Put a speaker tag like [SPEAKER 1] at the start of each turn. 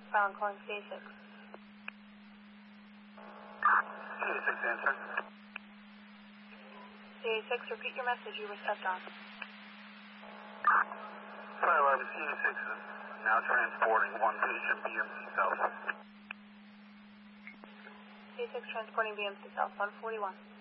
[SPEAKER 1] Ground calling CA6.
[SPEAKER 2] CA6 answer.
[SPEAKER 1] CA6, repeat your message. You were stepped on.
[SPEAKER 2] Flight 11 CA6 is now transporting one patient BMC South.
[SPEAKER 1] CA6 transporting BMC South 141.